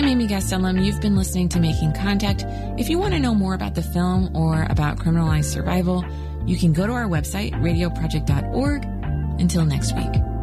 Amy Gastelum. You've been listening to Making Contact. If you want to know more about the film or about criminalized survival, you can go to our website, radioproject.org. Until next week.